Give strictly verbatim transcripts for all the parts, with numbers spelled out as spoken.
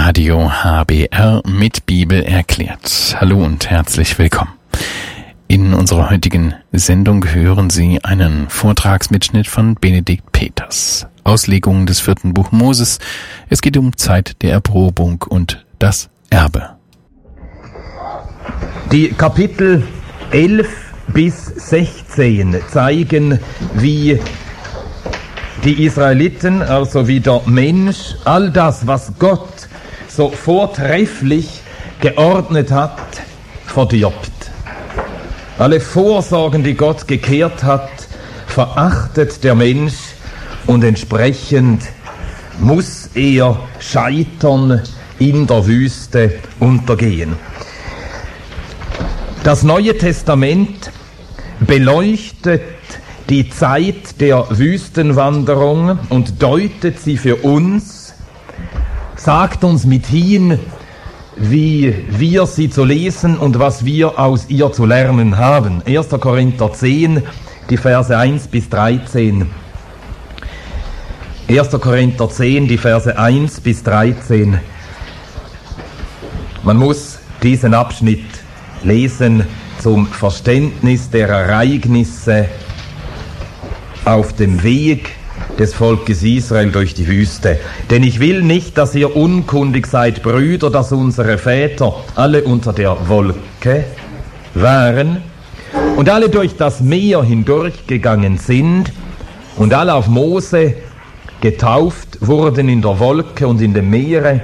Radio H B R mit Bibel erklärt. Hallo und herzlich willkommen. In unserer heutigen Sendung hören Sie einen Vortragsmitschnitt von Benedikt Peters. Auslegung des vierten Buch Moses. Es geht um Zeit der Erprobung und das Erbe. Die Kapitel elf bis sechzehn zeigen, wie die Israeliten, also wie der Mensch, all das, was Gott so vortrefflich geordnet hat, verdirbt. Alle Vorsorgen, die Gott gekehrt hat, verachtet der Mensch und entsprechend muss er scheitern, in der Wüste untergehen. Das Neue Testament beleuchtet die Zeit der Wüstenwanderung und deutet sie für uns, sagt uns mithin, wie wir sie zu lesen und was wir aus ihr zu lernen haben. erster Korinther zehn, die Verse eins bis dreizehn. erster Korinther zehn, die Verse eins bis dreizehn. Man muss diesen Abschnitt lesen zum Verständnis der Ereignisse auf dem Weg des Volkes Israel durch die Wüste. Denn ich will nicht, dass ihr unkundig seid, Brüder, dass unsere Väter alle unter der Wolke waren und alle durch das Meer hindurchgegangen sind und alle auf Mose getauft wurden in der Wolke und in dem Meere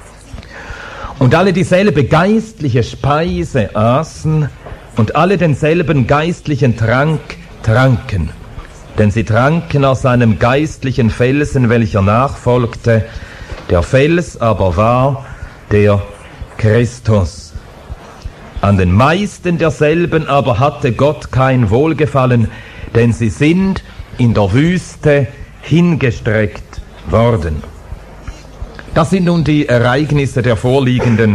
und alle dieselbe geistliche Speise aßen und alle denselben geistlichen Trank tranken. Denn sie tranken aus einem geistlichen Felsen, welcher nachfolgte. Der Fels aber war der Christus. An den meisten derselben aber hatte Gott kein Wohlgefallen, denn sie sind in der Wüste hingestreckt worden. Das sind nun die Ereignisse der vorliegenden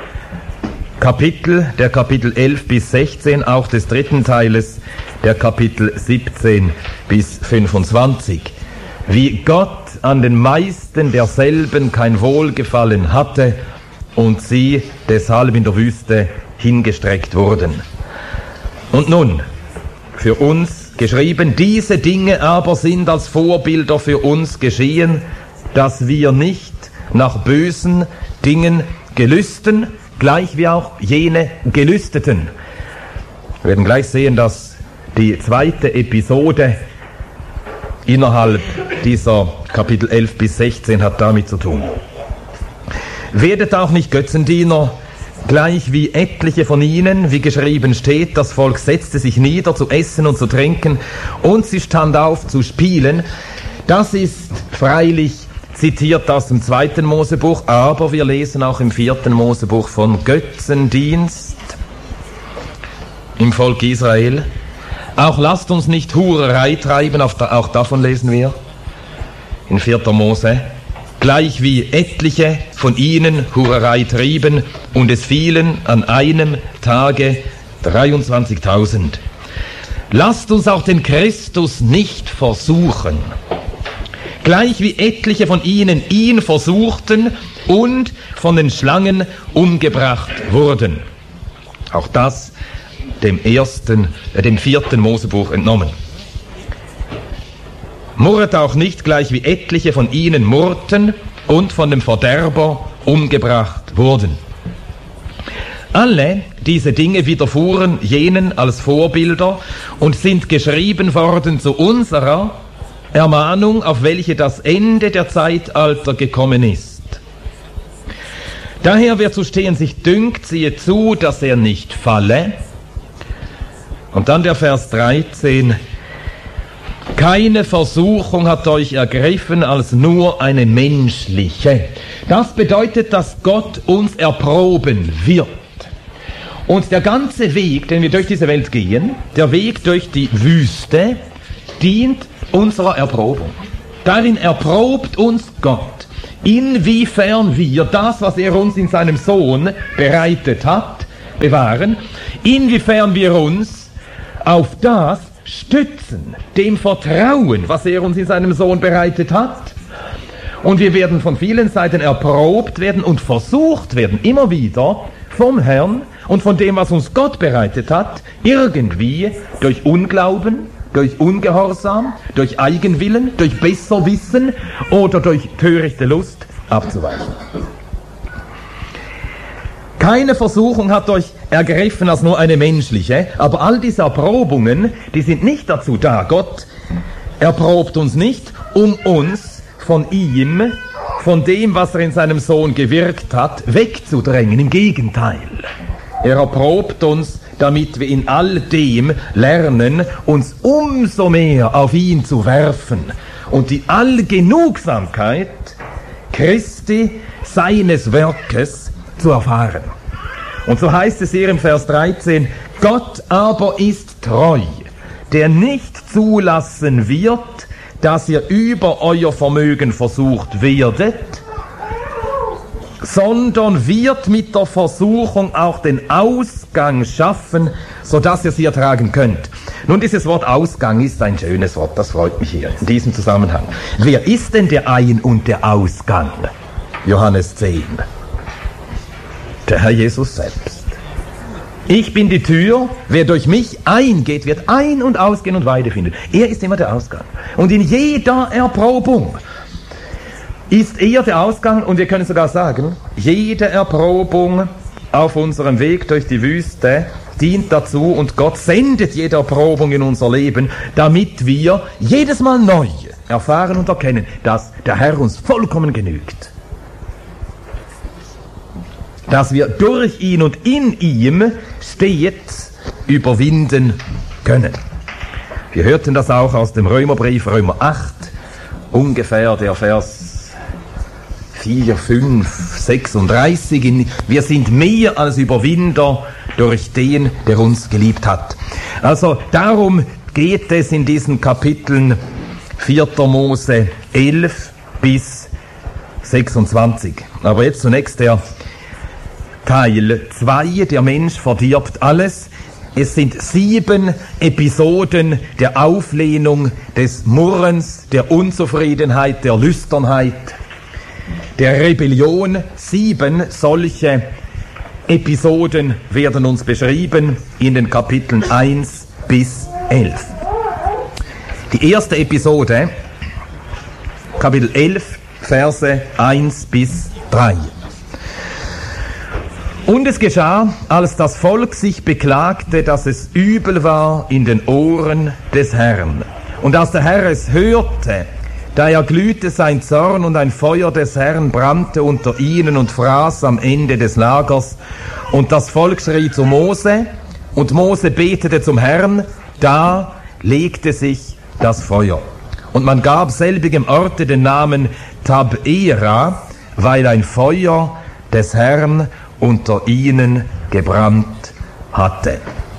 Kapitel, der Kapitel elf bis sechzehn, auch des dritten Teiles, der Kapitel siebzehn bis fünfundzwanzig. Wie Gott an den meisten derselben kein Wohlgefallen hatte und sie deshalb in der Wüste hingestreckt wurden. Und nun, für uns geschrieben, diese Dinge aber sind als Vorbilder für uns geschehen, dass wir nicht nach bösen Dingen gelüsten, gleich wie auch jene gelüsteten. Wir werden gleich sehen, dass die zweite Episode innerhalb dieser Kapitel elf bis sechzehn hat damit zu tun. Werdet auch nicht Götzendiener, gleich wie etliche von ihnen, wie geschrieben steht, das Volk setzte sich nieder zu essen und zu trinken und sie stand auf zu spielen. Das ist freilich zitiert aus dem zweiten Mosebuch, aber wir lesen auch im vierten Mosebuch von Götzendienst im Volk Israel. Auch lasst uns nicht Hurerei treiben, auch davon lesen wir in vierter Mose. Gleich wie etliche von ihnen Hurerei trieben und es fielen an einem Tage dreiundzwanzigtausend. Lasst uns auch den Christus nicht versuchen. Gleich wie etliche von ihnen ihn versuchten und von den Schlangen umgebracht wurden. Auch das dem ersten, äh, dem vierten Mosebuch entnommen. Murret auch nicht, gleich wie etliche von ihnen murrten und von dem Verderber umgebracht wurden. Alle diese Dinge widerfuhren jenen als Vorbilder und sind geschrieben worden zu unserer Ermahnung, auf welche das Ende der Zeitalter gekommen ist. Daher, wer zu stehen sich dünkt, siehe zu, dass er nicht falle. Und dann der Vers dreizehn. Keine Versuchung hat euch ergriffen als nur eine menschliche. Das bedeutet, dass Gott uns erproben wird. Und der ganze Weg, den wir durch diese Welt gehen, der Weg durch die Wüste, dient unserer Erprobung. Darin erprobt uns Gott, inwiefern wir das, was er uns in seinem Sohn bereitet hat, bewahren, inwiefern wir uns auf das stützen, dem Vertrauen, was er uns in seinem Sohn bereitet hat, Und wir werden von vielen Seiten erprobt werden und versucht werden, immer wieder vom Herrn und von dem, was uns Gott bereitet hat, irgendwie durch Unglauben, durch Ungehorsam, durch Eigenwillen, durch Besserwissen oder durch törichte Lust abzuweichen. Keine Versuchung hat euch ergriffen als nur eine menschliche, aber all diese Erprobungen, die sind nicht dazu da. Gott erprobt uns nicht, um uns von ihm, von dem, was er in seinem Sohn gewirkt hat, wegzudrängen. Im Gegenteil. Er erprobt uns, damit wir in all dem lernen, uns umso mehr auf ihn zu werfen und die Allgenugsamkeit Christi, seines Werkes, zu erfahren. Und so heißt es hier im Vers dreizehn, Gott aber ist treu, der nicht zulassen wird, dass ihr über euer Vermögen versucht werdet, sondern wird mit der Versuchung auch den Ausgang schaffen, sodass ihr sie ertragen könnt. Nun, dieses Wort Ausgang ist ein schönes Wort, das freut mich hier in diesem Zusammenhang. Wer ist denn der Ein- und der Ausgang? Johannes zehn. Der Herr Jesus selbst. Ich bin die Tür, wer durch mich eingeht, wird ein- und ausgehen und Weide finden. Er ist immer der Ausgang. Und in jeder Erprobung ist er der Ausgang, und wir können sogar sagen, jede Erprobung auf unserem Weg durch die Wüste dient dazu, und Gott sendet jede Erprobung in unser Leben, damit wir jedes Mal neu erfahren und erkennen, dass der Herr uns vollkommen genügt. Dass wir durch ihn und in ihm stets überwinden können. Wir hörten das auch aus dem Römerbrief, Römer acht, ungefähr der Vers vier, fünf, sechsunddreißig. Wir sind mehr als Überwinder durch den, der uns geliebt hat. Also darum geht es in diesen Kapiteln vierter Mose elf bis sechsundzwanzig. Aber jetzt zunächst der Teil zwei, der Mensch verdirbt alles. Es sind sieben Episoden der Auflehnung, des Murrens, der Unzufriedenheit, der Lüsternheit, der Rebellion. Sieben solche Episoden werden uns beschrieben in den Kapiteln eins bis elf. Die erste Episode, Kapitel elf, Verse eins bis drei. Und es geschah, als das Volk sich beklagte, dass es übel war in den Ohren des Herrn. Und als der Herr es hörte, da erglühte sein Zorn, und ein Feuer des Herrn brannte unter ihnen und fraß am Ende des Lagers. Und das Volk schrie zu Mose, und Mose betete zum Herrn, da legte sich das Feuer. Und man gab selbigem Orte den Namen Tabera, weil ein Feuer des Herrn unter ihnen gebrannt hatte.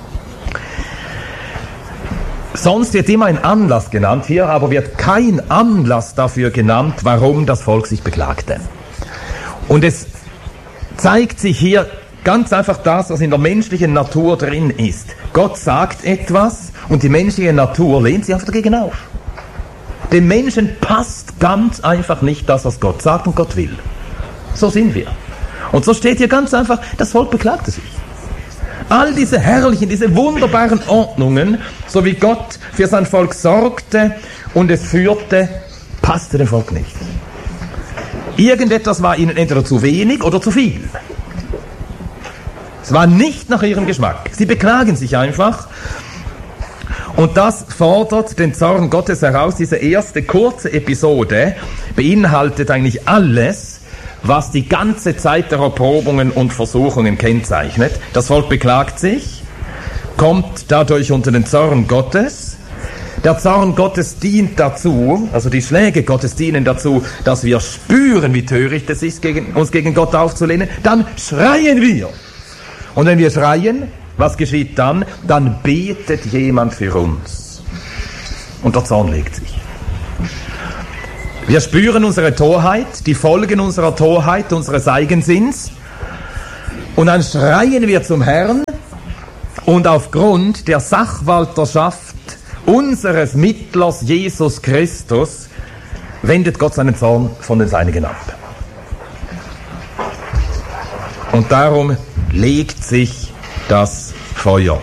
Sonst wird immer ein Anlass genannt, hier aber wird kein Anlass dafür genannt, warum das Volk sich beklagte. Und es zeigt sich hier ganz einfach das, was in der menschlichen Natur drin ist. Gott sagt etwas und die menschliche Natur lehnt sich einfach dagegen auf. Dem Menschen passt ganz einfach nicht das, was Gott sagt und Gott will. So sind wir. Und so steht hier ganz einfach, das Volk beklagte sich. All diese herrlichen, diese wunderbaren Ordnungen, so wie Gott für sein Volk sorgte und es führte, passte dem Volk nicht. Irgendetwas war ihnen entweder zu wenig oder zu viel. Es war nicht nach ihrem Geschmack. Sie beklagen sich einfach. Und das fordert den Zorn Gottes heraus. Diese erste kurze Episode beinhaltet eigentlich alles, was die ganze Zeit der Erprobungen und Versuchungen kennzeichnet. Das Volk beklagt sich, kommt dadurch unter den Zorn Gottes. Der Zorn Gottes dient dazu, also die Schläge Gottes dienen dazu, dass wir spüren, wie töricht es ist, gegen, uns gegen Gott aufzulehnen. Dann schreien wir. Und wenn wir schreien, was geschieht dann? Dann betet jemand für uns. Und der Zorn legt sich. Wir spüren unsere Torheit, die Folgen unserer Torheit, unseres Eigensinns. Und dann schreien wir zum Herrn. Und aufgrund der Sachwalterschaft unseres Mittlers Jesus Christus wendet Gott seinen Zorn von den Seinigen ab. Und darum legt sich das Feuer.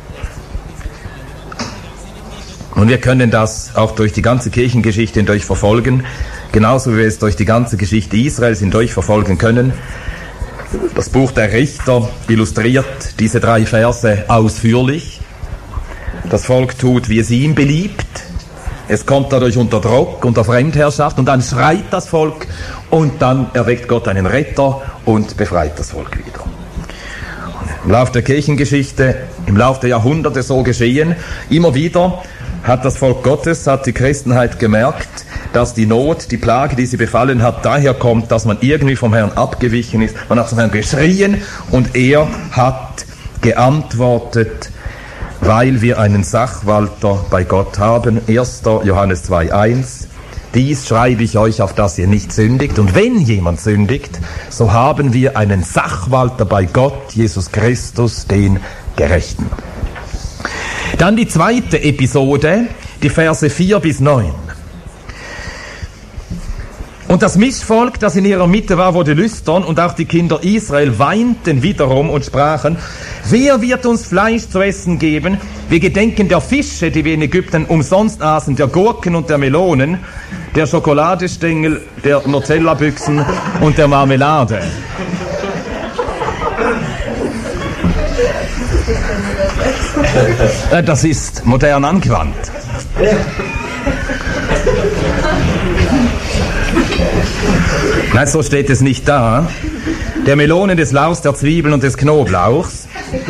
Und wir können das auch durch die ganze Kirchengeschichte hindurch verfolgen, genauso wie wir es durch die ganze Geschichte Israels hindurch verfolgen können. Das Buch der Richter illustriert diese drei Verse ausführlich. Das Volk tut, wie es ihm beliebt. Es kommt dadurch unter Druck, unter Fremdherrschaft, und dann schreit das Volk und dann erweckt Gott einen Retter und befreit das Volk wieder. Im Lauf der Kirchengeschichte, im Lauf der Jahrhunderte so geschehen, immer wieder hat das Volk Gottes, hat die Christenheit gemerkt, dass die Not, die Plage, die sie befallen hat, daher kommt, dass man irgendwie vom Herrn abgewichen ist. Man hat zum Herrn geschrien und er hat geantwortet, weil wir einen Sachwalter bei Gott haben. erster Johannes zwei eins. Dies schreibe ich euch, auf dass ihr nicht sündigt. Und wenn jemand sündigt, so haben wir einen Sachwalter bei Gott, Jesus Christus, den Gerechten. Dann die zweite Episode, die Verse vier bis neun. Und das Mischvolk, das in ihrer Mitte war, wurde lüstern, und auch die Kinder Israel weinten wiederum und sprachen, wer wird uns Fleisch zu essen geben? Wir gedenken der Fische, die wir in Ägypten umsonst aßen, der Gurken und der Melonen, der Schokoladestängel, der Nutella-Büchsen und der Marmelade. Das ist modern angewandt. Nein, so steht es nicht da. Der Melonen, des Lauchs, der Zwiebeln und des Knoblauchs.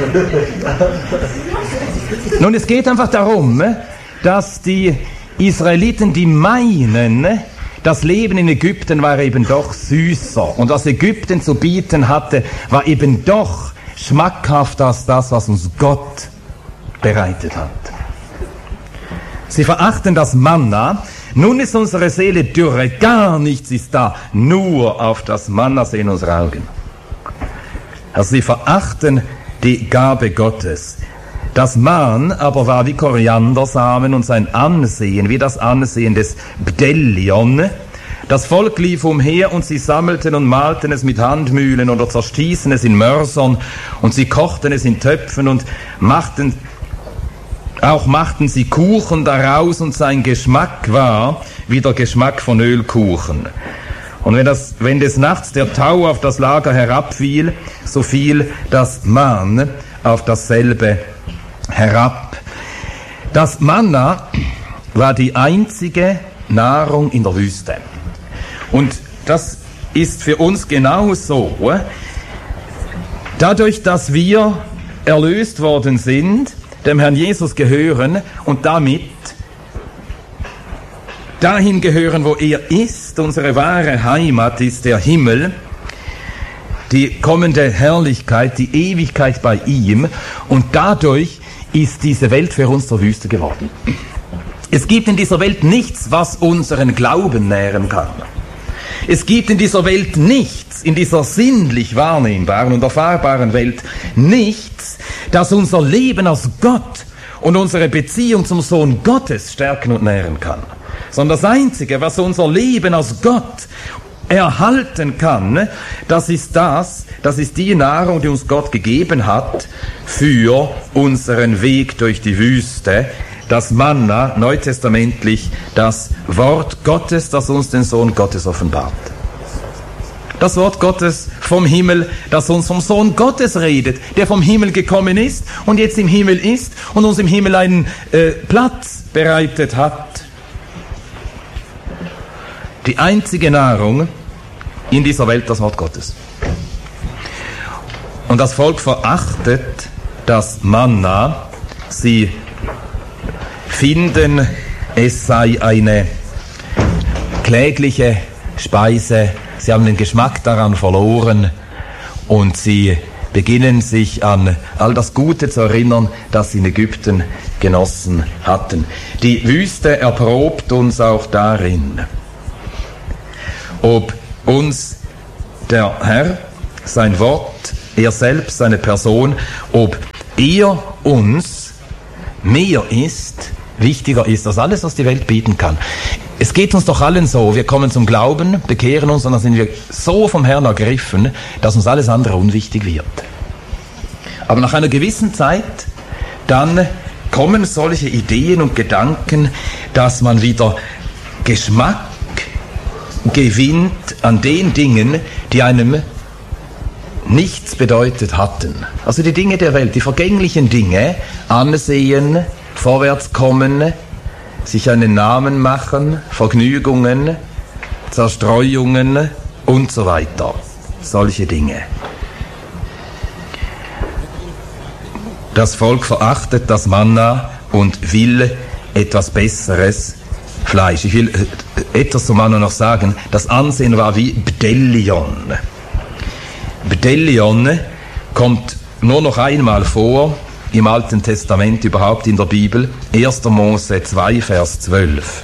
Nun, es geht einfach darum, dass die Israeliten, die meinen, das Leben in Ägypten war eben doch süßer. Und was Ägypten zu bieten hatte, war eben doch schmackhafter als das, was uns Gott bereitet hat. Sie verachten das Manna. Nun ist unsere Seele dürre, gar nichts ist da, nur auf das Manna sehen unsere Augen. Also sie verachten die Gabe Gottes. Das Man aber war wie Koriandersamen und sein Ansehen wie das Ansehen des Bdellion. Das Volk lief umher und sie sammelten und malten es mit Handmühlen oder zerstießen es in Mörsern und sie kochten es in Töpfen und machten Auch machten sie Kuchen daraus und sein Geschmack war wie der Geschmack von Ölkuchen. Und wenn, das, wenn des Nachts der Tau auf das Lager herabfiel, so fiel das Man auf dasselbe herab. Das Manna war die einzige Nahrung in der Wüste. Und das ist für uns genauso. Dadurch, dass wir erlöst worden sind, dem Herrn Jesus gehören und damit dahin gehören, wo er ist. Unsere wahre Heimat ist der Himmel, die kommende Herrlichkeit, die Ewigkeit bei ihm, und dadurch ist diese Welt für uns zur Wüste geworden. Es gibt in dieser Welt nichts, was unseren Glauben nähren kann. Es gibt in dieser Welt nichts, in dieser sinnlich wahrnehmbaren und erfahrbaren Welt nichts, das unser Leben aus Gott und unsere Beziehung zum Sohn Gottes stärken und nähren kann. Sondern das Einzige, was unser Leben aus Gott erhalten kann, das ist das, das ist die Nahrung, die uns Gott gegeben hat für unseren Weg durch die Wüste. Das Manna, neutestamentlich, das Wort Gottes, das uns den Sohn Gottes offenbart. Das Wort Gottes vom Himmel, das uns vom Sohn Gottes redet, der vom Himmel gekommen ist und jetzt im Himmel ist und uns im Himmel einen äh, Platz bereitet hat. Die einzige Nahrung in dieser Welt, das Wort Gottes. Und das Volk verachtet das Manna. Sie finden, es sei eine klägliche Speise. Sie haben den Geschmack daran verloren und sie beginnen sich an all das Gute zu erinnern, das sie in Ägypten genossen hatten. Die Wüste erprobt uns auch darin, ob uns der Herr, sein Wort, er selbst, seine Person, ob er uns mehr ist, wichtiger ist als alles, was die Welt bieten kann. Es geht uns doch allen so, wir kommen zum Glauben, bekehren uns und dann sind wir so vom Herrn ergriffen, dass uns alles andere unwichtig wird. Aber nach einer gewissen Zeit, dann kommen solche Ideen und Gedanken, dass man wieder Geschmack gewinnt an den Dingen, die einem nichts bedeutet hatten. Also die Dinge der Welt, die vergänglichen Dinge, ansehen, vorwärts kommen, sich einen Namen machen, Vergnügungen, Zerstreuungen und so weiter. Solche Dinge. Das Volk verachtet das Manna und will etwas Besseres, Fleisch. Ich will etwas zum Manna noch sagen. Das Ansehen war wie Bdellion. Bdellion kommt nur noch einmal vor im Alten Testament, überhaupt in der Bibel. erster Mose zwei, Vers zwölf.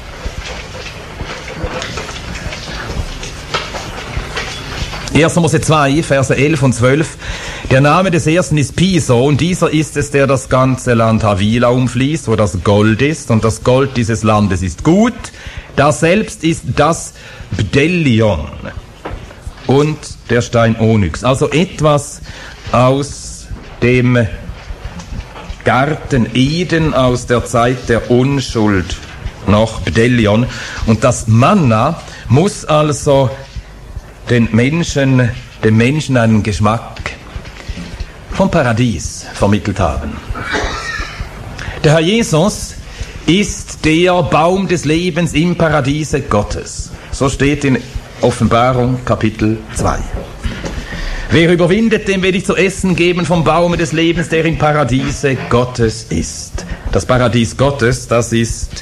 erster Mose zwei, Verse elf und zwölf. Der Name des ersten ist Pison, dieser ist es, der das ganze Land Havila umfließt, wo das Gold ist, und das Gold dieses Landes ist gut. Das selbst ist das Bdellion und der Stein Onyx. Also etwas aus dem Garten Eden, aus der Zeit der Unschuld, noch Bdellion. Und das Manna muss also den Menschen, dem Menschen einen Geschmack vom Paradies vermittelt haben. Der Herr Jesus ist der Baum des Lebens im Paradiese Gottes. So steht in Offenbarung Kapitel zwei. Wer überwindet, dem werde ich zu essen geben vom Baume des Lebens, der im Paradiese Gottes ist. Das Paradies Gottes, das ist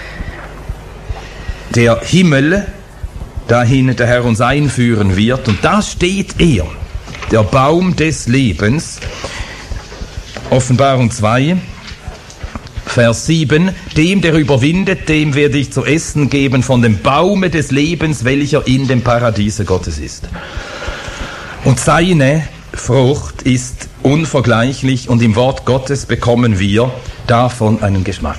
der Himmel, dahin der Herr uns einführen wird. Und da steht er, der Baum des Lebens. Offenbarung zwei, Vers sieben. Dem, der überwindet, dem werde ich zu essen geben von dem Baume des Lebens, welcher in dem Paradiese Gottes ist. Und seine Frucht ist unvergleichlich, und im Wort Gottes bekommen wir davon einen Geschmack.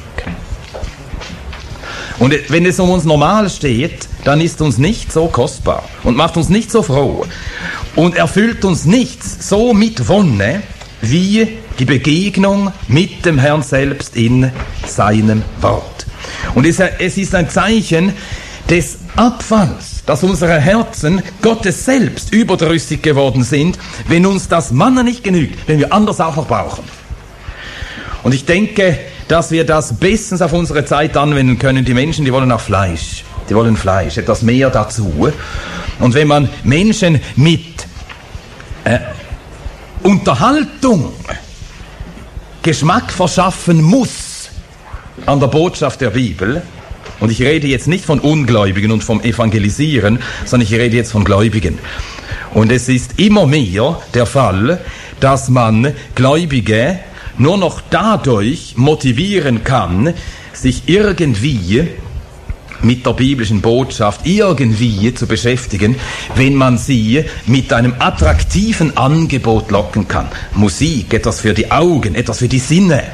Und wenn es um uns normal steht, dann ist uns nicht so kostbar und macht uns nicht so froh und erfüllt uns nichts so mit Wonne wie die Begegnung mit dem Herrn selbst in seinem Wort. Und es ist ein Zeichen des Abfalls, dass unsere Herzen Gottes selbst überdrüssig geworden sind, wenn uns das Manna nicht genügt, wenn wir anders auch noch brauchen. Und ich denke, dass wir das bestens auf unsere Zeit anwenden können. Die Menschen, die wollen auch Fleisch. Die wollen Fleisch, etwas mehr dazu. Und wenn man Menschen mit äh, Unterhaltung Geschmack verschaffen muss an der Botschaft der Bibel, und ich rede jetzt nicht von Ungläubigen und vom Evangelisieren, sondern ich rede jetzt von Gläubigen. Und es ist immer mehr der Fall, dass man Gläubige nur noch dadurch motivieren kann, sich irgendwie mit der biblischen Botschaft irgendwie zu beschäftigen, wenn man sie mit einem attraktiven Angebot locken kann. Musik, etwas für die Augen, etwas für die Sinne.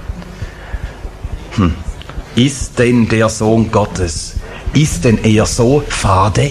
Hm. Ist denn der Sohn Gottes, ist denn er so fade?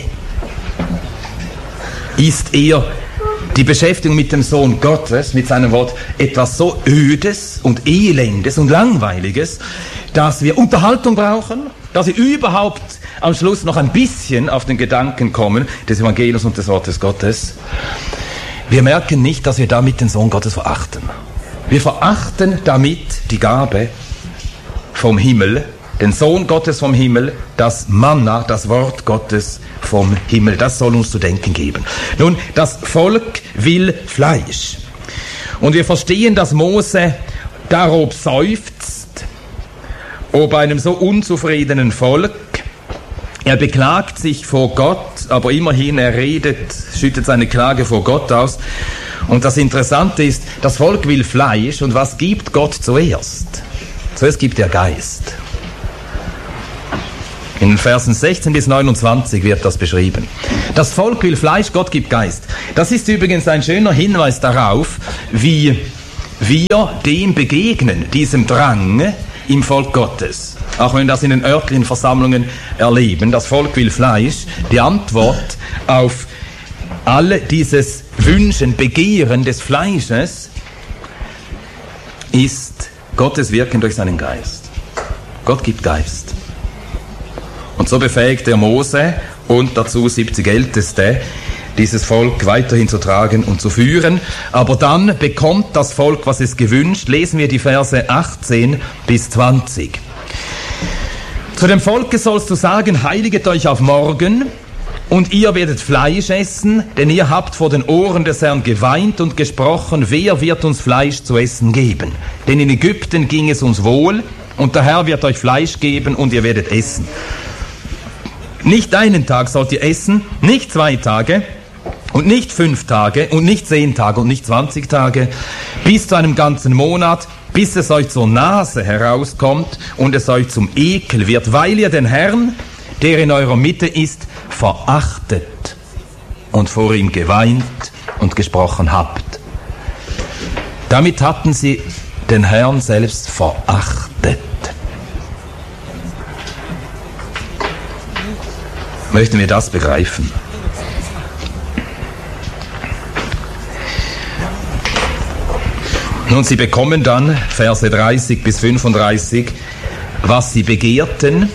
Ist er die Beschäftigung mit dem Sohn Gottes, mit seinem Wort, etwas so Ödes und Elendes und Langweiliges, dass wir Unterhaltung brauchen, dass wir überhaupt am Schluss noch ein bisschen auf den Gedanken kommen des Evangeliums und des Wortes Gottes? Wir merken nicht, dass wir damit den Sohn Gottes verachten. Wir verachten damit die Gabe vom Himmel, den Sohn Gottes vom Himmel, das Manna, das Wort Gottes vom Himmel. Das soll uns zu denken geben. Nun, das Volk will Fleisch. Und wir verstehen, dass Mose darob seufzt, ob einem so unzufriedenen Volk. Er beklagt sich vor Gott, aber immerhin er redet, schüttet seine Klage vor Gott aus. Und das Interessante ist, das Volk will Fleisch, und was gibt Gott zuerst? Zuerst gibt er Geist. In den Versen sechzehn bis neunundzwanzig wird das beschrieben. Das Volk will Fleisch, Gott gibt Geist. Das ist übrigens ein schöner Hinweis darauf, wie wir dem begegnen, diesem Drang im Volk Gottes. Auch wenn wir das in den örtlichen Versammlungen erleben, das Volk will Fleisch. Die Antwort auf alle dieses Wünschen, Begehren des Fleisches ist Gottes Wirken durch seinen Geist. Gott gibt Geist. Und so befähigt er Mose und dazu siebzig Älteste, dieses Volk weiterhin zu tragen und zu führen. Aber dann bekommt das Volk, was es gewünscht. Lesen wir die Verse achtzehn bis zwanzig. Zu dem Volke sollst du sagen, heiliget euch auf morgen, und ihr werdet Fleisch essen, denn ihr habt vor den Ohren des Herrn geweint und gesprochen, wer wird uns Fleisch zu essen geben? Denn in Ägypten ging es uns wohl, und der Herr wird euch Fleisch geben, und ihr werdet essen. Nicht einen Tag sollt ihr essen, nicht zwei Tage, und nicht fünf Tage, und nicht zehn Tage, und nicht zwanzig Tage, bis zu einem ganzen Monat, bis es euch zur Nase herauskommt und es euch zum Ekel wird, weil ihr den Herrn, der in eurer Mitte ist, verachtet und vor ihm geweint und gesprochen habt. Damit hatten sie den Herrn selbst verachtet. Möchten wir das begreifen? Nun, sie bekommen dann, Verse dreißig bis fünfunddreißig, was sie begehrten.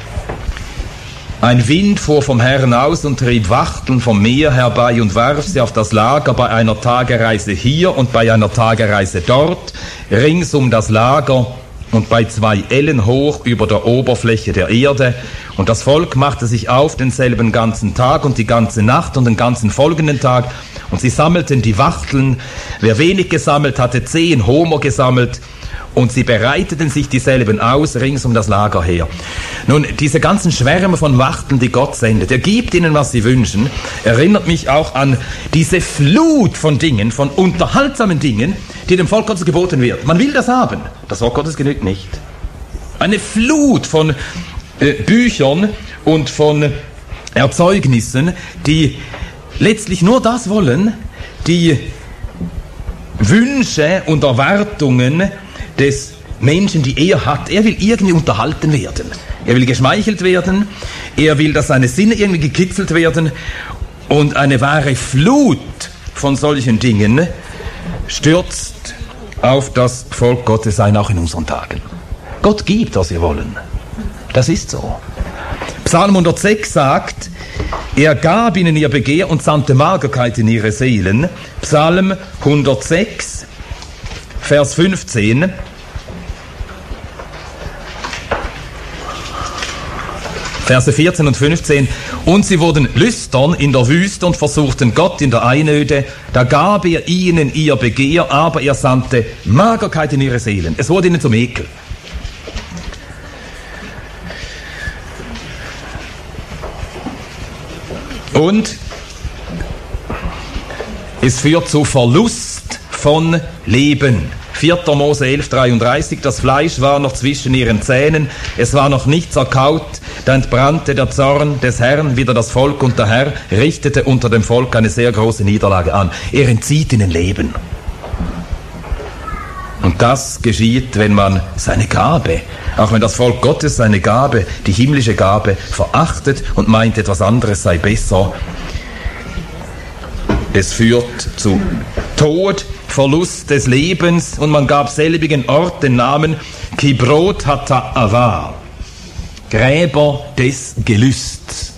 Ein Wind fuhr vom Herrn aus und trieb Wachteln vom Meer herbei und warf sie auf das Lager bei einer Tagereise hier und bei einer Tagereise dort, rings um das Lager und bei zwei Ellen hoch über der Oberfläche der Erde. Und das Volk machte sich auf denselben ganzen Tag und die ganze Nacht und den ganzen folgenden Tag. Und sie sammelten die Wachteln. Wer wenig gesammelt hatte, zehn Homer gesammelt. Und sie bereiteten sich dieselben aus, rings um das Lager her. Nun, diese ganzen Schwärme von Wachteln, die Gott sendet, er gibt ihnen, was sie wünschen, erinnert mich auch an diese Flut von Dingen, von unterhaltsamen Dingen, die dem Volk Gottes geboten wird. Man will das haben. Das Wort Gottes genügt nicht. Eine Flut von äh, Büchern und von Erzeugnissen, die letztlich nur das wollen, die Wünsche und Erwartungen des Menschen, die er hat. Er will irgendwie unterhalten werden. Er will geschmeichelt werden. Er will, dass seine Sinne irgendwie gekitzelt werden. Und eine wahre Flut von solchen Dingen stürzt auf das Volk Gottes ein, auch in unseren Tagen. Gott gibt, was wir wollen. Das ist so. Psalm hundertsechs sagt, er gab ihnen ihr Begehr und sandte Magerkeit in ihre Seelen. Psalm hundertsechs, Vers fünfzehn. Verse vierzehn und fünfzehn. Und sie wurden lüstern in der Wüste und versuchten Gott in der Einöde. Da gab er ihnen ihr Begehr, aber er sandte Magerkeit in ihre Seelen. Es wurde ihnen zum Ekel. Und es führt zu Verlust von Leben. vierter Mose elf dreiunddreißig, das Fleisch war noch zwischen ihren Zähnen, es war noch nicht zerkaut, da entbrannte der Zorn des Herrn wider das Volk und der Herr richtete unter dem Volk eine sehr große Niederlage an. Er entzieht ihnen Leben. Und das geschieht, wenn man seine Gabe, auch wenn das Volk Gottes seine Gabe, die himmlische Gabe, verachtet und meint, etwas anderes sei besser. Es führt zu Tod, Verlust des Lebens, und man gab selbigen Ort den Namen Kibrot Hata'ava, Gräber des Gelüsts.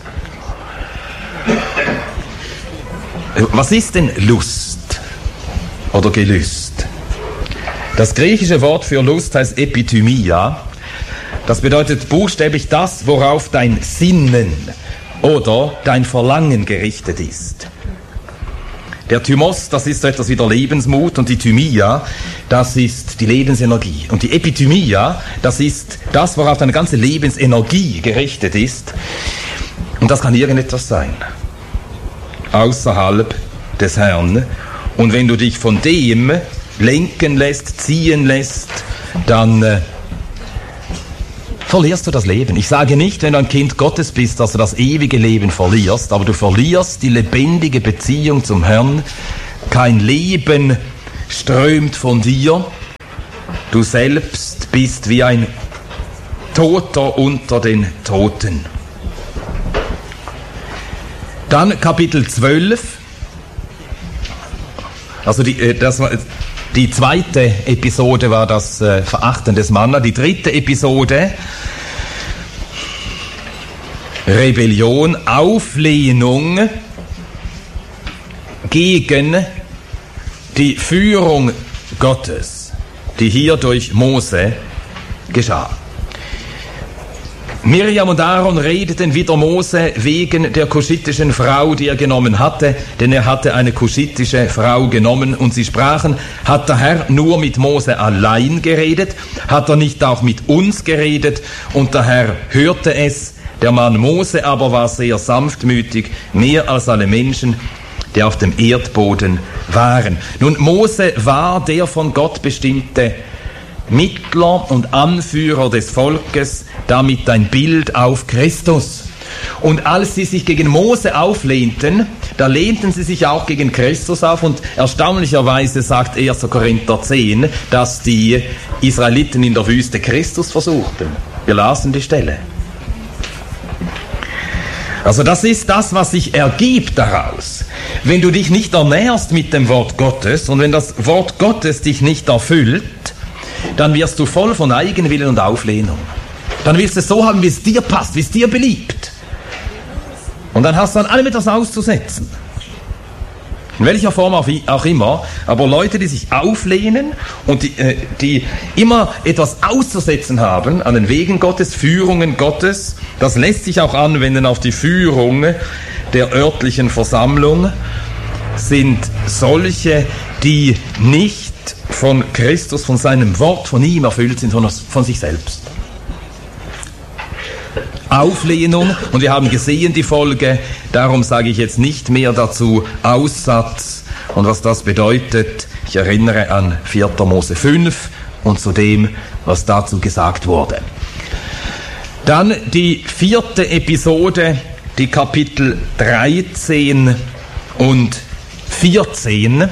Was ist denn Lust oder Gelüst? Das griechische Wort für Lust heißt Epithymia. Das bedeutet buchstäblich das, worauf dein Sinnen oder dein Verlangen gerichtet ist. Der Thymos, das ist so etwas wie der Lebensmut, und die Thymia, das ist die Lebensenergie. Und die Epithymia, das ist das, worauf deine ganze Lebensenergie gerichtet ist. Und das kann irgendetwas sein, außerhalb des Herrn. Und wenn du dich von dem lenken lässt, ziehen lässt, dann äh, verlierst du das Leben. Ich sage nicht, wenn du ein Kind Gottes bist, dass du das ewige Leben verlierst, aber du verlierst die lebendige Beziehung zum Herrn. Kein Leben strömt von dir. Du selbst bist wie ein Toter unter den Toten. Dann Kapitel zwölf, also die, das war, die zweite Episode war das äh, Verachten des Manna, die dritte Episode, Rebellion, Auflehnung gegen die Führung Gottes, die hier durch Mose geschah. Miriam und Aaron redeten wider Mose wegen der kuschitischen Frau, die er genommen hatte, denn er hatte eine kuschitische Frau genommen, und sie sprachen: Hat der Herr nur mit Mose allein geredet? Hat er nicht auch mit uns geredet? Und der Herr hörte es. Der Mann Mose aber war sehr sanftmütig, mehr als alle Menschen, die auf dem Erdboden waren. Nun, Mose war der von Gott bestimmte Mittler und Anführer des Volkes, damit ein Bild auf Christus. Und als sie sich gegen Mose auflehnten, da lehnten sie sich auch gegen Christus auf, und erstaunlicherweise sagt erster Korinther zehn, dass die Israeliten in der Wüste Christus versuchten. Wir lasen die Stelle. Also das ist das, was sich ergibt daraus. Wenn du dich nicht ernährst mit dem Wort Gottes und wenn das Wort Gottes dich nicht erfüllt, dann wirst du voll von Eigenwillen und Auflehnung. Dann willst du es so haben, wie es dir passt, wie es dir beliebt. Und dann hast du an allem etwas auszusetzen. In welcher Form auch immer, aber Leute, die sich auflehnen und die, äh, die immer etwas auszusetzen haben an den Wegen Gottes, Führungen Gottes, das lässt sich auch anwenden auf die Führung der örtlichen Versammlung, sind solche, die nicht von Christus, von seinem Wort, von ihm erfüllt sind, sondern von sich selbst. Auflehnung, und wir haben gesehen die Folge, darum sage ich jetzt nicht mehr dazu, Aussatz und was das bedeutet. Ich erinnere an vierter Mose fünf und zu dem, was dazu gesagt wurde. Dann die vierte Episode, die Kapitel dreizehn und vierzehn.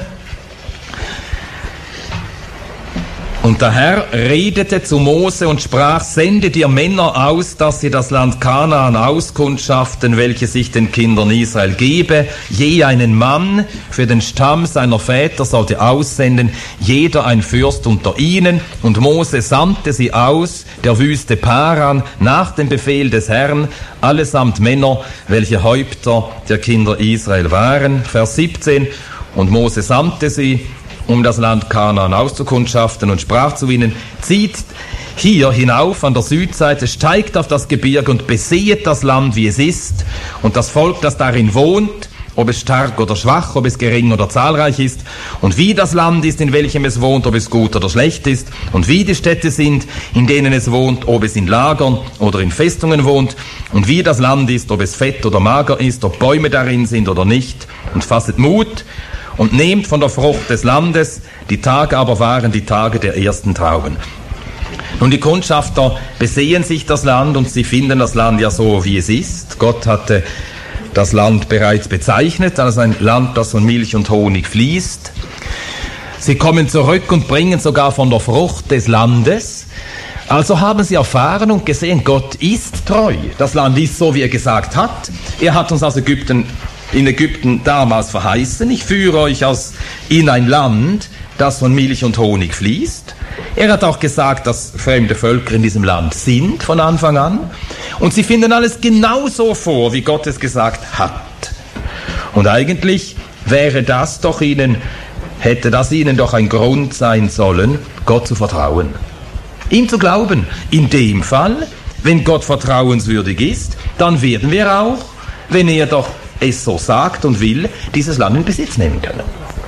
Und der Herr redete zu Mose und sprach: Sende dir Männer aus, dass sie das Land Kanaan auskundschaften, welches ich den Kindern Israel gebe. Je einen Mann für den Stamm seiner Väter sollte aussenden, jeder ein Fürst unter ihnen. Und Mose sandte sie aus der Wüste Paran nach dem Befehl des Herrn, allesamt Männer, welche Häupter der Kinder Israel waren. Vers siebzehn. Und Mose sandte sie, um das Land Kanaan auszukundschaften, und sprach zu ihnen: Zieht hier hinauf an der Südseite, steigt auf das Gebirge und besehet das Land, wie es ist, und das Volk, das darin wohnt, ob es stark oder schwach, ob es gering oder zahlreich ist, und wie das Land ist, in welchem es wohnt, ob es gut oder schlecht ist, und wie die Städte sind, in denen es wohnt, ob es in Lagern oder in Festungen wohnt, und wie das Land ist, ob es fett oder mager ist, ob Bäume darin sind oder nicht, und fasset Mut und nehmt von der Frucht des Landes. Die Tage aber waren die Tage der ersten Trauben. Nun, die Kundschafter besehen sich das Land, und sie finden das Land ja so, wie es ist. Gott hatte das Land bereits bezeichnet als ein Land, das von Milch und Honig fließt. Sie kommen zurück und bringen sogar von der Frucht des Landes. Also haben sie erfahren und gesehen, Gott ist treu. Das Land ist so, wie er gesagt hat. Er hat uns aus Ägypten in Ägypten damals verheißen: Ich führe euch aus in ein Land, das von Milch und Honig fließt. Er hat auch gesagt, dass fremde Völker in diesem Land sind von Anfang an. Und sie finden alles genauso vor, wie Gott es gesagt hat. Und eigentlich wäre das doch ihnen, hätte das ihnen doch ein Grund sein sollen, Gott zu vertrauen. Ihm zu glauben. In dem Fall, wenn Gott vertrauenswürdig ist, dann werden wir auch, wenn er doch es so sagt und will, dieses Land in Besitz nehmen können.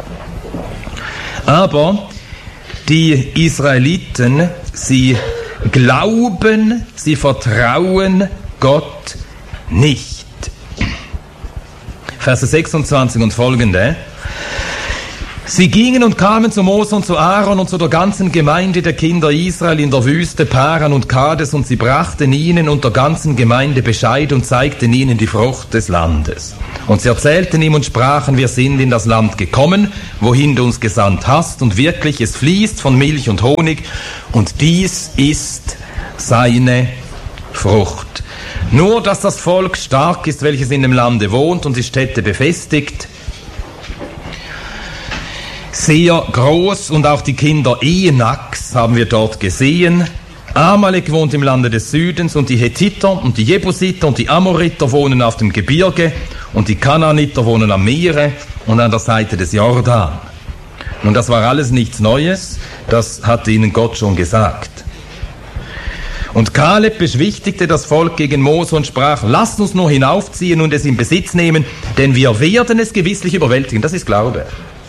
Aber die Israeliten, sie glauben, sie vertrauen Gott nicht. Verse sechsundzwanzig und folgende. Sie gingen und kamen zu Mose und zu Aaron und zu der ganzen Gemeinde der Kinder Israel in der Wüste Paran und Kades, und sie brachten ihnen und der ganzen Gemeinde Bescheid und zeigten ihnen die Frucht des Landes. Und sie erzählten ihm und sprachen: Wir sind in das Land gekommen, wohin du uns gesandt hast, und wirklich, es fließt von Milch und Honig, und dies ist seine Frucht. Nur, dass das Volk stark ist, welches in dem Lande wohnt und die Städte befestigt, sehr groß, und auch die Kinder Enaks haben wir dort gesehen. Amalek wohnt im Lande des Südens, und die Hethiter und die Jebusiter und die Amoriter wohnen auf dem Gebirge, und die Kanaaniter wohnen am Meere und an der Seite des Jordan. Nun, das war alles nichts Neues, das hatte ihnen Gott schon gesagt. Und Kaleb beschwichtigte das Volk gegen Mose und sprach: Lasst uns nur hinaufziehen und es in Besitz nehmen, denn wir werden es gewisslich überwältigen. Das ist Glaube.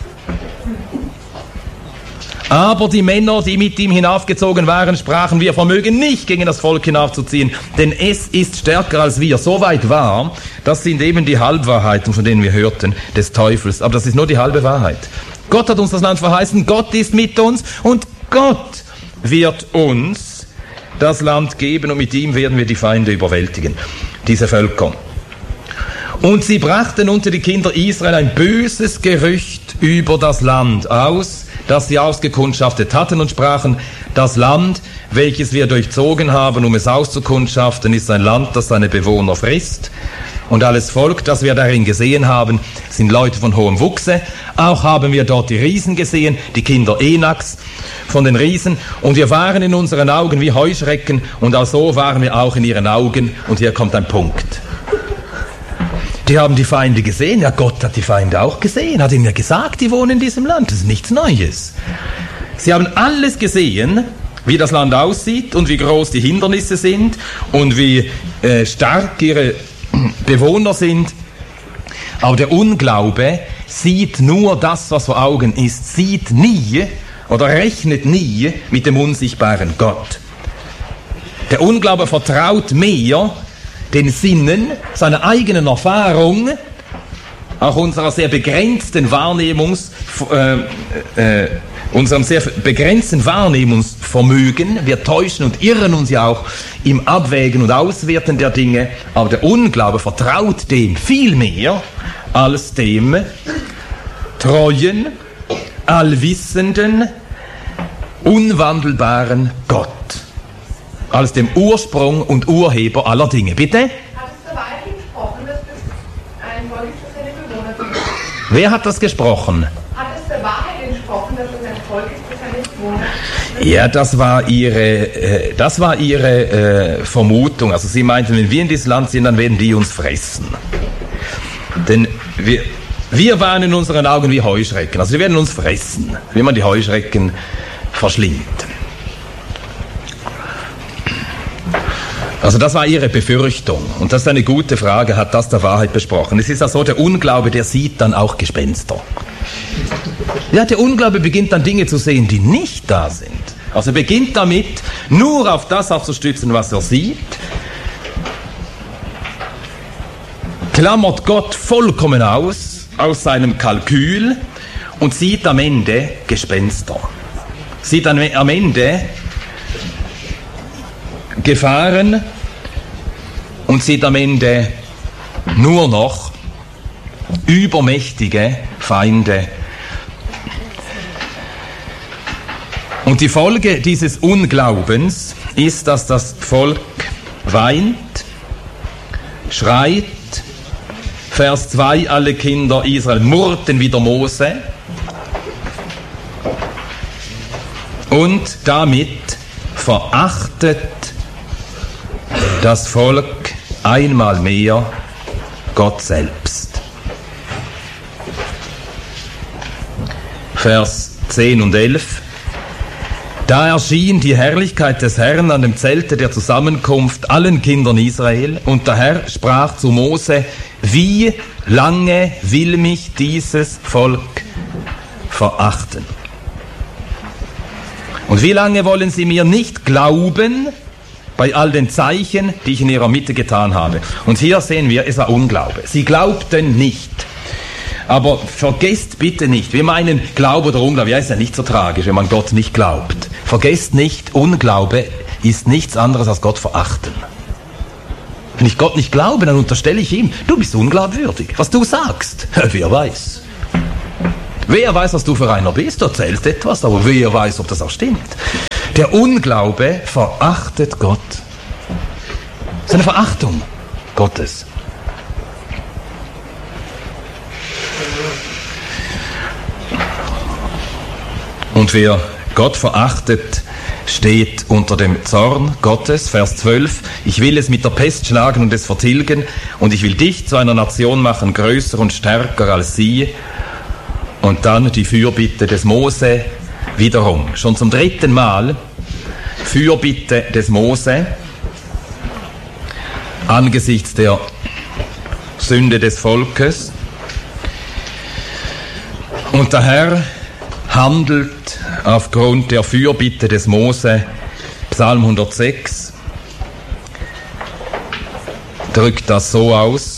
Aber die Männer, die mit ihm hinaufgezogen waren, sprachen: Wir vermögen nicht, gegen das Volk hinaufzuziehen, denn es ist stärker als wir. So weit war, das sind eben die Halbwahrheiten, von denen wir hörten, des Teufels. Aber das ist nur die halbe Wahrheit. Gott hat uns das Land verheißen, Gott ist mit uns, und Gott wird uns das Land geben, und mit ihm werden wir die Feinde überwältigen, diese Völker. Und sie brachten unter die Kinder Israel ein böses Gerücht über das Land aus, das sie ausgekundschaftet hatten, und sprachen: Das Land, welches wir durchzogen haben, um es auszukundschaften, ist ein Land, das seine Bewohner frisst. Und alles Volk, das wir darin gesehen haben, sind Leute von hohem Wuchse. Auch haben wir dort die Riesen gesehen, die Kinder Enaks von den Riesen. Und wir waren in unseren Augen wie Heuschrecken, und auch so waren wir auch in ihren Augen. Und hier kommt ein Punkt. Die haben die Feinde gesehen. Ja, Gott hat die Feinde auch gesehen. Hat ihnen ja gesagt, die wohnen in diesem Land. Das ist nichts Neues. Sie haben alles gesehen, wie das Land aussieht und wie groß die Hindernisse sind und wie äh, stark ihre Bewohner sind. Aber der Unglaube sieht nur das, was vor Augen ist, sieht nie oder rechnet nie mit dem unsichtbaren Gott. Der Unglaube vertraut mehr den Sinnen, seiner eigenen Erfahrung, auch unserer sehr begrenzten Wahrnehmungs, äh, äh, unserem sehr begrenzten Wahrnehmungsvermögen. Wir täuschen und irren uns ja auch im Abwägen und Auswerten der Dinge, aber der Unglaube vertraut dem viel mehr als dem treuen, allwissenden, unwandelbaren Gott, als dem Ursprung und Urheber aller Dinge. Bitte? Hat es der Wahrheit gesprochen, dass das ein Volk ist, das seine Bewohner sind? Wer hat das gesprochen? Hat es der Wahrheit entsprochen, dass es ein Volk ist, das seine Bewohner sind? Ja, das war ihre, äh, das war ihre äh, Vermutung. Also sie meinten, wenn wir in dieses Land sind, dann werden die uns fressen. Denn wir, wir waren in unseren Augen wie Heuschrecken. Also sie werden uns fressen, wie man die Heuschrecken verschlingt. Also das war ihre Befürchtung. Und das ist eine gute Frage, hat das der Wahrheit besprochen. Es ist ja so, der Unglaube, der sieht dann auch Gespenster. Ja, der Unglaube beginnt dann Dinge zu sehen, die nicht da sind. Also er beginnt damit, nur auf das aufzustützen, was er sieht, klammert Gott vollkommen aus, aus seinem Kalkül, und sieht am Ende Gespenster. Sieht dann am Ende Gefahren und sieht am Ende nur noch übermächtige Feinde. Und die Folge dieses Unglaubens ist, dass das Volk weint, schreit. Vers zwei, alle Kinder Israel murrten wider Mose. Und damit verachtet das Volk einmal mehr Gott selbst. Vers zehn und elf. Da erschien die Herrlichkeit des Herrn an dem Zelte der Zusammenkunft allen Kindern Israel, und der Herr sprach zu Mose: Wie lange will mich dieses Volk verachten? Und wie lange wollen sie mir nicht glauben bei all den Zeichen, die ich in ihrer Mitte getan habe? Und hier sehen wir, es war Unglaube. Sie glaubten nicht. Aber vergesst bitte nicht, wir meinen Glaube oder Unglaube, ja, ist ja nicht so tragisch, wenn man Gott nicht glaubt. Vergesst nicht, Unglaube ist nichts anderes als Gott verachten. Wenn ich Gott nicht glaube, dann unterstelle ich ihm, du bist unglaubwürdig. Was du sagst, wer weiß. Wer weiß, was du für einer bist, du erzählst etwas, aber wer weiß, ob das auch stimmt. Der Unglaube verachtet Gott. Das ist eine Verachtung Gottes. Und wer Gott verachtet, steht unter dem Zorn Gottes. Vers zwölf. Ich will es mit der Pest schlagen und es vertilgen, und ich will dich zu einer Nation machen, größer und stärker als sie. Und dann die Fürbitte des Mose wiederum. Schon zum dritten Mal Fürbitte des Mose angesichts der Sünde des Volkes. Und der Herr handelt aufgrund der Fürbitte des Mose. Psalm hundertsechs drückt das so aus.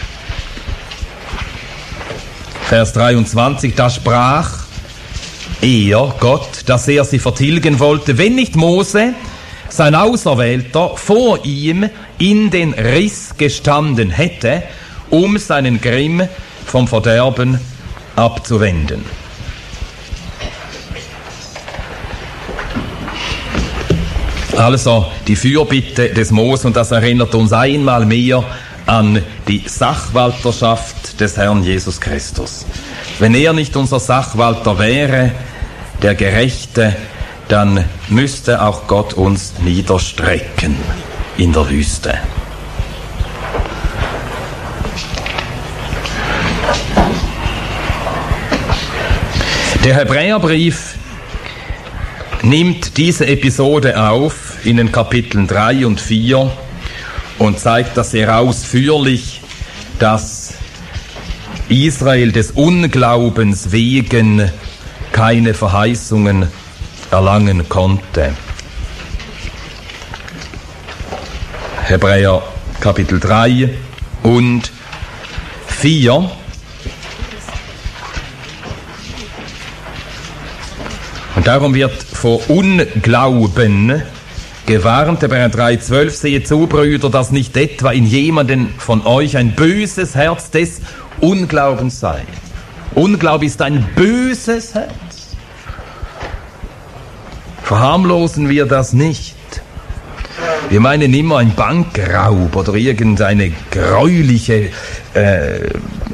Vers dreiundzwanzig, da sprach er, Gott, dass er sie vertilgen wollte, wenn nicht Mose, sein Auserwählter, vor ihm in den Riss gestanden hätte, um seinen Grimm vom Verderben abzuwenden. Also die Fürbitte des Mose, und das erinnert uns einmal mehr an die Sachwalterschaft des Herrn Jesus Christus. Wenn er nicht unser Sachwalter wäre, der Gerechte, dann müsste auch Gott uns niederstrecken in der Wüste. Der Hebräerbrief nimmt diese Episode auf in den Kapiteln drei und vier und zeigt das sehr ausführlich, dass Israel des Unglaubens wegen keine Verheißungen erlangen konnte. Hebräer Kapitel drei und vier. Und darum wird vor Unglauben gewarnt. Hebräer drei zwölf, sehe zu, Brüder, dass nicht etwa in jemanden von euch ein böses Herz des Unglaubens sei. Unglaube ist ein böses Herz. Verharmlosen wir das nicht. Wir meinen immer ein Bankraub oder irgendeine gräuliche äh,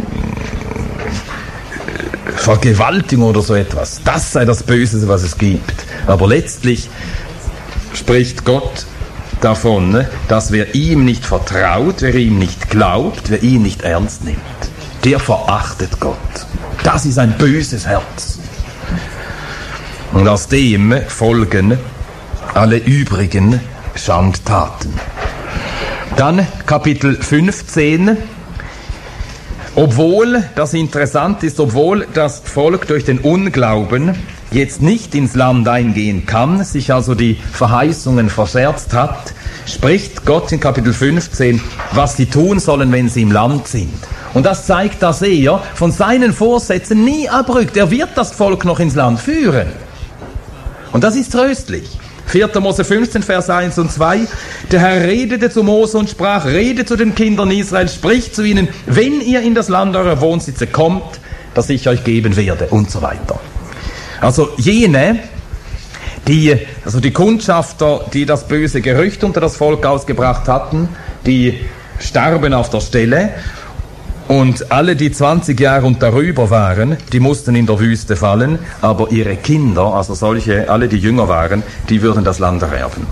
Vergewaltigung oder so etwas. Das sei das Böse, was es gibt. Aber letztlich spricht Gott davon, dass wer ihm nicht vertraut, wer ihm nicht glaubt, wer ihn nicht ernst nimmt, der verachtet Gott. Das ist ein böses Herz. Und aus dem folgen alle übrigen Schandtaten. Dann Kapitel fünfzehn. Obwohl, das interessant ist, obwohl das Volk durch den Unglauben jetzt nicht ins Land eingehen kann, sich also die Verheißungen verscherzt hat, spricht Gott in Kapitel fünfzehn, was sie tun sollen, wenn sie im Land sind. Und das zeigt, dass er von seinen Vorsätzen nie abrückt. Er wird das Volk noch ins Land führen. Und das ist tröstlich. vierter Mose fünfzehn, Vers eins und zwei. Der Herr redete zu Mose und sprach, rede zu den Kindern Israels, spricht zu ihnen, wenn ihr in das Land eurer Wohnsitze kommt, das ich euch geben werde, und so weiter. Also jene, die, also die Kundschafter, die das böse Gerücht unter das Volk ausgebracht hatten, die starben auf der Stelle. Und alle, die zwanzig Jahre und darüber waren, die mussten in der Wüste fallen, aber ihre Kinder, also solche, alle, die jünger waren, die würden das Land erwerben.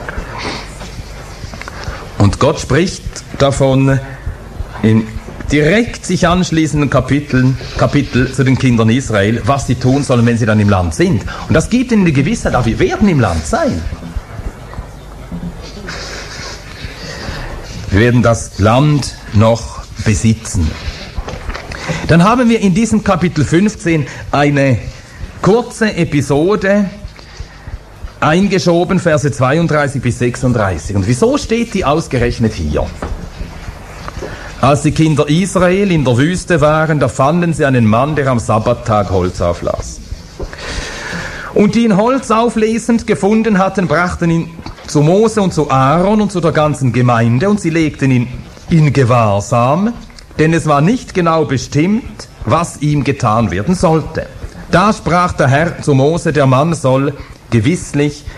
Und Gott spricht davon in direkt sich anschließenden Kapiteln, Kapitel zu den Kindern Israel, was sie tun sollen, wenn sie dann im Land sind. Und das gibt ihnen die Gewissheit, auch wir werden im Land sein. Wir werden das Land noch besitzen. Dann haben wir in diesem Kapitel fünfzehn eine kurze Episode eingeschoben, Verse zweiunddreißig bis sechsunddreißig. Und wieso steht die ausgerechnet hier? Als die Kinder Israel in der Wüste waren, da fanden sie einen Mann, der am Sabbattag Holz auflas. Und die ihn Holz auflesend gefunden hatten, brachten ihn zu Mose und zu Aaron und zu der ganzen Gemeinde, und sie legten ihn in Gewahrsam, denn es war nicht genau bestimmt, was ihm getan werden sollte. Da sprach der Herr zu Mose, der Mann soll gewisslich